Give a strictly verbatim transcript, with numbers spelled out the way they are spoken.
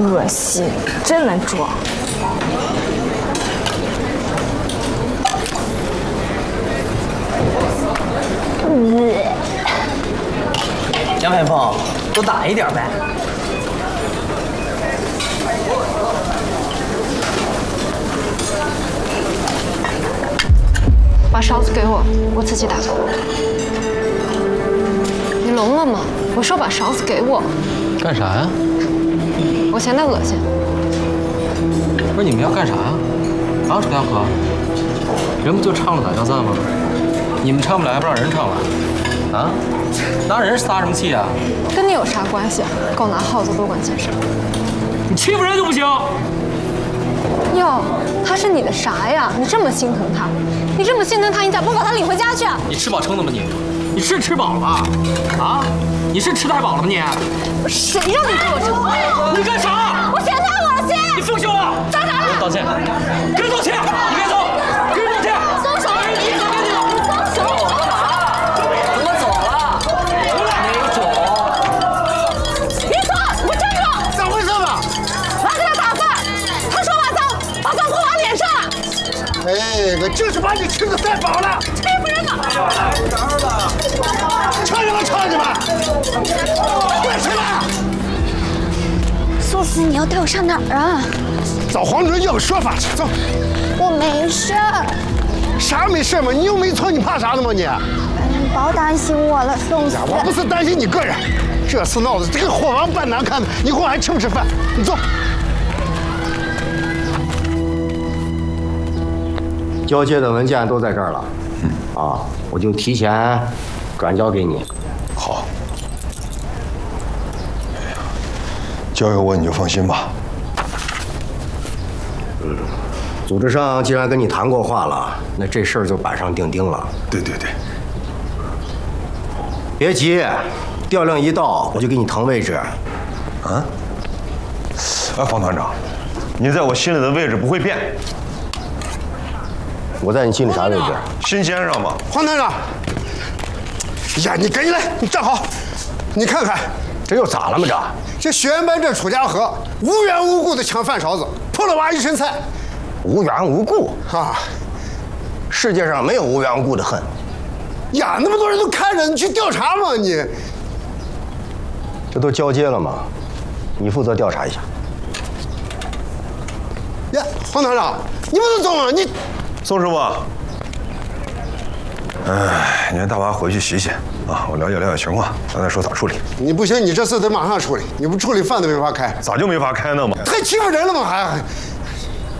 恶心，真能装。 杨排风，多打一点呗。 把勺子给我，我自己打。你聋了吗？我说把勺子给我。 干啥呀？ 我嫌他恶心。 不是你们要干啥呀？啊，楚家河，人不就唱了打叫赞吗？你们唱不来，还不让人唱了？啊？拿人撒什么气啊？ 跟你有啥关系啊？狗拿耗子多管闲事。 你欺负人就不行。 哟，他是你的啥呀？你这么心疼他？你这么心疼他，你咋不把他领回家去啊？ 你吃饱撑的吗你？你是吃饱了吧？啊？你是吃太饱了吗你？ 谁让你对我这么？ 你干啥？ 我嫌他恶心。 你放手啊！ 咋咋了？ 道歉！给人道歉！你别走！给人道歉！ 松手！你松手！松手！ 怎么走了？没种！ 别走！我站住！ 咋回事嘛？ 我要给他打饭，他说话脏，把饭泼我脸上了。 哎，我就是把你吃的太饱了。 欺负人呢！ 唱什么唱去吧！快吃吧！ 苏思，你要带我上哪儿啊？ 找黄主任要个说法去，走。 我没事儿。 啥没事嘛？你又没错，你怕啥呢嘛你？ 你别担心我了，宋思。 我不是担心你个人，这次闹的这个火王扮难看的，以后还吃不吃饭？你走。交接的文件都在这儿了，啊，我就提前转交给你。 好。交给我你就放心吧。 嗯，组织上既然跟你谈过话了，那这事儿就板上钉钉了。 对对对。 别急，调令一到我就给你腾位置。 啊？哎，方团长，你在我心里的位置不会变。 我在你心里啥位置？ 新先生嘛。 黄团长，呀，你赶紧来，你站好，你看看，这又咋了嘛？这这学员班这楚家河无缘无故的抢饭勺子，泼了娃一身菜， 无缘无故啊！ 世界上没有无缘无故的恨。 呀，那么多人都看着，你去调查嘛你。 这都交接了吗？你负责调查一下。 呀，黄团长，你不能走吗？你。 宋师傅，哎，你让大娃回去洗洗啊，我了解了解情况，咱再说咋处理。 你不行，你这事得马上处理，你不处理饭都没法开。 咋就没法开呢嘛？ 太欺负人了嘛还！